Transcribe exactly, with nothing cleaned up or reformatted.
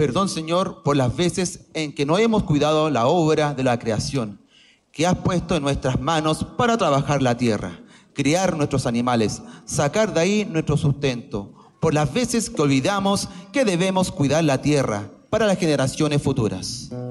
Perdón, Señor, por las veces en que no hemos cuidado la obra de la creación que has puesto en nuestras manos para trabajar la tierra, criar nuestros animales, sacar de ahí nuestro sustento. Por las veces que olvidamos que debemos cuidar la tierra para las generaciones futuras.